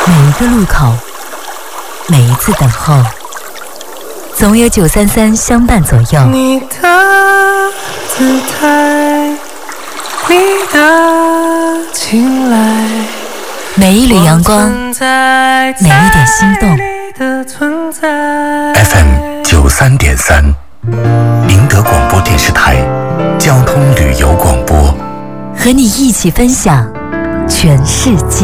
每一个路口，每一次等候，总有933相伴左右。 你的姿态，你的青睐， 每一缕阳光，每一点心动。 FM 93.3，宁德广播电视台交通旅游广播， 和你一起分享全世界。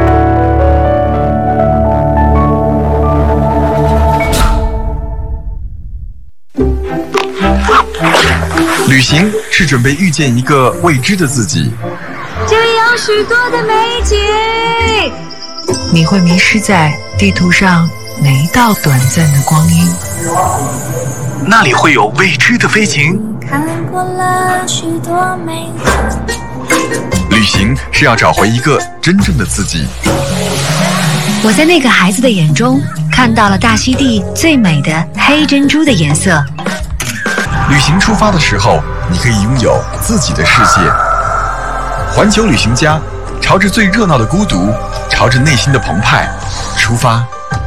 旅行是准备遇见一个未知的自己， 这里有许多的美景， 你会迷失在地图上每一道短暂的光阴， 那里会有未知的飞行。 看过了许多美景。 旅行是要找回一个真正的自己。 我在那个孩子的眼中看到了大溪地最美的黑珍珠的颜色。 旅行出发的时候，你可以拥有自己的世界。环球旅行家，朝着最热闹的孤独，朝着内心的澎湃出发。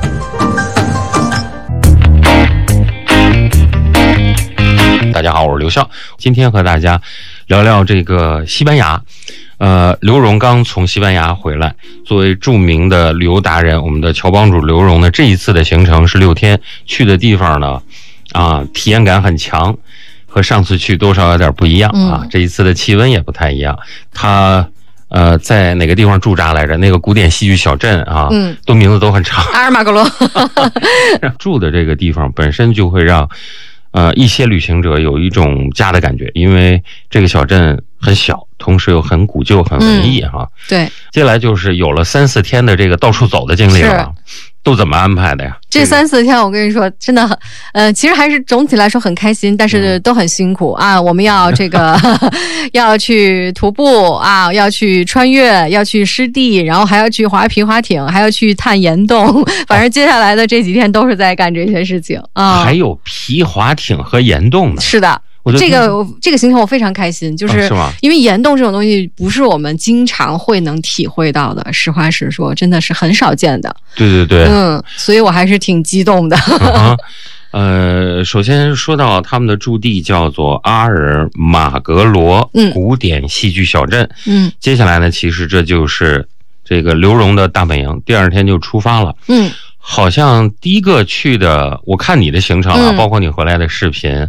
大家好，我是刘笑，今天和大家聊聊这个西班牙。刘荣刚从西班牙回来，作为著名的旅游达人，我们的侨帮主刘荣呢，这一次的行程是6天，去的地方呢，体验感很强，和上次去多少有点不一样啊。这一次的气温也不太一样。他在哪个地方驻扎来着？那个古典戏剧小镇啊，都名字都很长。 阿尔马格罗住的这个地方本身就会让一些旅行者有一种家的感觉，因为这个小镇很小，同时又很古旧、很文艺哈。 对， 接下来就是有了3、4天的这个到处走的经历了，都怎么安排的呀？ 这3、4天我跟你说，真的其实还是总体来说很开心，但是都很辛苦啊。我们要这个要去徒步啊，要去穿越，要去湿地，然后还要去划皮划艇，还要去探岩洞。反正接下来的这几天都是在干这些事情啊。 还有皮划艇和岩洞呢？ 是的。这个行程我非常开心，就是因为岩洞这种东西不是我们经常会能体会到的，实话实说，真的是很少见的。 对对对， 所以我还是挺激动的。 首先说到他们的驻地叫做阿尔马格罗古典戏剧小镇。接下来呢，其实这就是这个刘荣的大本营，第2天就出发了。好像第一个去的，我看你的行程了，包括你回来的视频，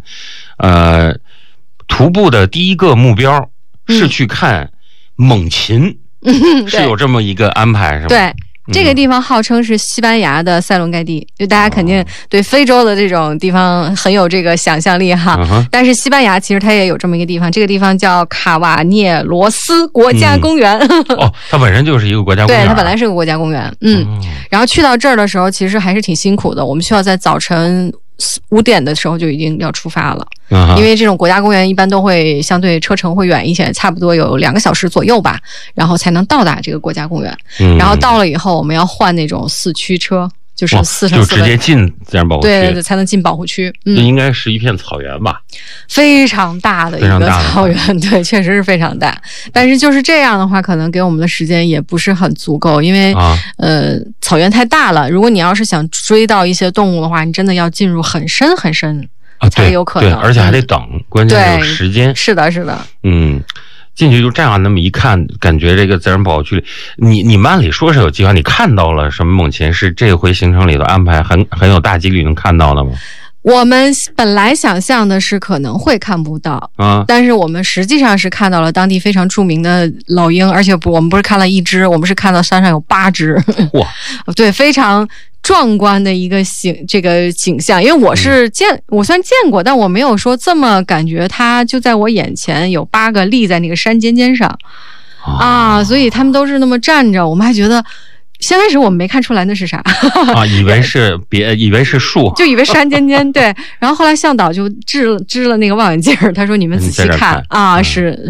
徒步的第一个目标是去看猛禽，是有这么一个安排是吗？ 对。这个地方号称是西班牙的塞伦盖蒂，就大家肯定对非洲的这种地方很有这个想象力哈。但是西班牙其实它也有这么一个地方，这个地方叫卡瓦涅罗斯国家公园。 它本身就是一个国家公园。 对，它本来是个国家公园。然后去到这儿的时候，其实还是挺辛苦的。我们需要在早晨5点的时候就已经要出发了，因为这种国家公园一般都会相对车程会远一些，差不多有2个小时左右吧，然后才能到达这个国家公园。然后到了以后，我们要换那种4驱车，就是4乘4的， 就直接进自然保护区。 对对对，才能进保护区。 这应该是一片草原吧？ 非常大的一个草原，对，确实是非常大。但是就是这样的话，可能给我们的时间也不是很足够，因为草原太大了。如果你要是想追到一些动物的话，你真的要进入很深很深才有可能。 对，而且还得等，关键有时间。 是的，是的。 进去就这样那么一看，感觉这个自然保护区里，你们按理说是有计划，你看到了什么猛禽？是这回行程里头安排很有大几率能看到的吗？ 我们本来想象的是可能会看不到但是我们实际上是看到了当地非常著名的老鹰，而且我们不是看了1只，我们是看到山上有8只。 哇， 对，非常壮观的一个这个景象。因为我虽然见过，但我没有说这么感觉它就在我眼前，有8个立在那个山尖尖上所以他们都是那么站着，我们还觉得。先开始我们没看出来那是啥以为是树， 就以为山尖尖。对，然后后来向导就支了那个望远镜，他说你们仔细看是